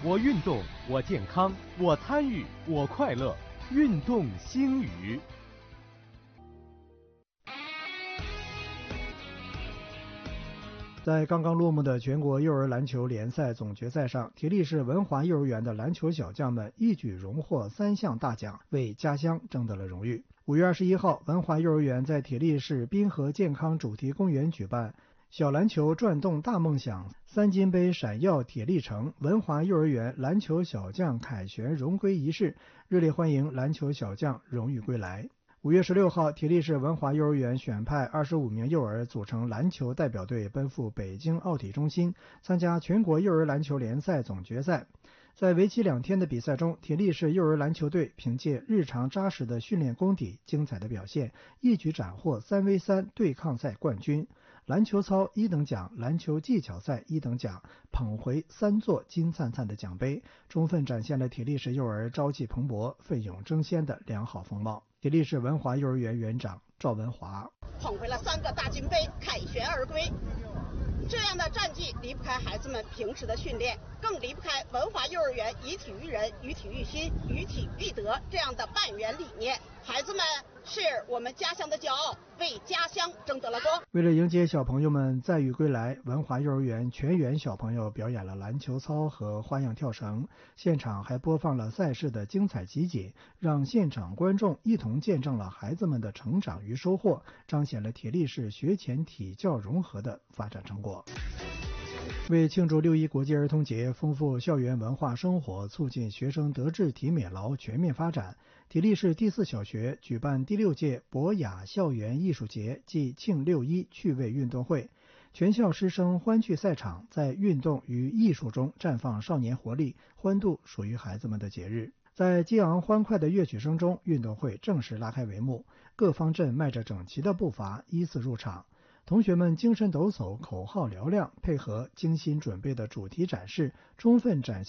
我运动，我健康，我参与，我快乐。运动星语。 在刚刚落幕的全国幼儿篮球联赛总决赛上，铁力市文华幼儿园的篮球小将们一举荣获3项大奖，为家乡争得了荣誉。5月21号，文华幼儿园在铁力市滨河健康主题公园举办小篮球转动大梦想3金杯闪耀铁力城文华幼儿园篮球小将凯旋荣归仪式，热烈欢迎篮球小将荣誉归来。5月16号，铁力市文华幼儿园选派25名幼儿组成篮球代表队，奔赴北京奥体中心参加全国幼儿篮球联赛总决赛。在为期2天的比赛中，铁力市幼儿篮球队凭借日常扎实的训练功底、精彩的表现，一举斩获3v3对抗赛冠军。篮球操1等奖、篮球技巧赛1等奖，捧回3座金灿灿的奖杯，充分展现了铁力市幼儿朝气蓬勃、奋勇争先的良好风貌。铁力市文华幼儿园园长赵文华： 捧回了3个大金杯，凯旋而归。这样的战绩离不开孩子们平时的训练，更离不开文华幼儿园以体育人、以体育心、以体育德这样的办园理念。孩子们是我们家乡的骄傲，为家乡争得了光。 为了迎接小朋友们载誉归来，文华幼儿园全员小朋友表演了篮球操和花样跳绳，现场还播放了赛事的精彩集锦，让现场观众一同见证了孩子们的成长与收获，彰显了铁力市学前体教融合的发展成果。为庆祝6·1国际儿童节，丰富校园文化生活，促进学生德智体美劳全面发展，铁力市第4小学举办第6届博雅校园艺术节暨庆6·1趣味运动会，全校师生欢聚赛场，在运动与艺术中绽放少年活力，欢度属于孩子们的节日。在激昂欢快的乐曲声中，运动会正式拉开帷幕，各方阵迈着整齐的步伐依次入场。同学们精神抖擞，口号嘹亮，配合精心准备的主题展示，充分展现